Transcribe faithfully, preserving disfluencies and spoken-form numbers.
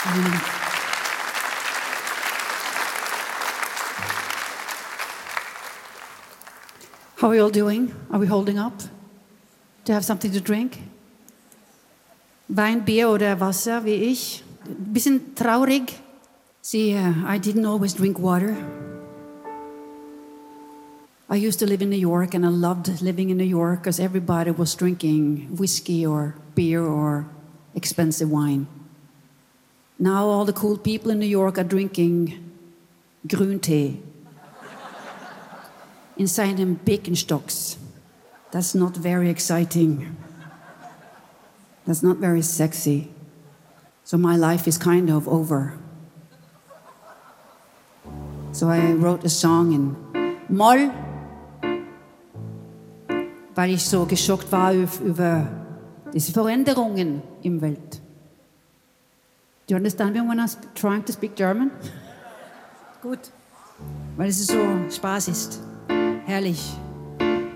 How are you all doing? Are we holding up? Do you have something to drink? Wein, Bier oder Wasser, wie ich? Ein bisschen traurig. See, uh, I didn't always drink water. I used to live in New York, and I loved living in New York because everybody was drinking whiskey or beer or expensive wine. Now all the cool people in New York are drinking grün tea inside them Birkenstocks. That's not very exciting. That's not very sexy. So my life is kind of over. So I wrote a song in Moll, weil ich so geschockt war über diese Veränderungen im Welt. Do you understand me when I'm trying to speak German? Gut, weil es so Spaß ist. Herrlich.